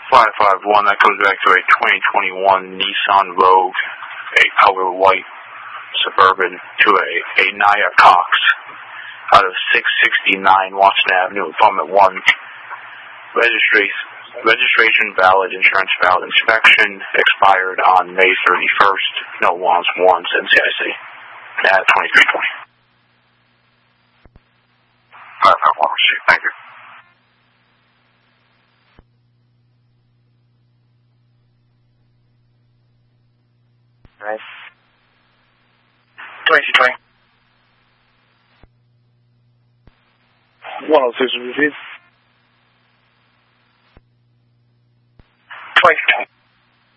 551, that comes back to a 2021 Nissan Rogue, a color white Suburban, to a Nia Cox out of 669 Watson Avenue, Apartment 1. Registration valid, insurance valid, inspection expired on May 31st. No wants, NCIC at 2320. Thank you. Right. 2220. 106 received. 2220.